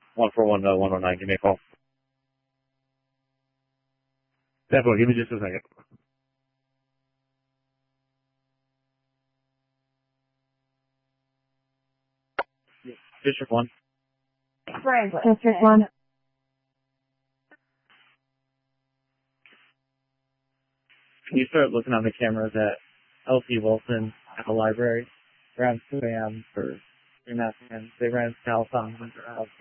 141-109, give me a call. Definitely, give me just a second. District 1. District 1. Can you start looking on the cameras at L.C. Wilson at the library around 2 a.m. for 3 They ran south on Winter House.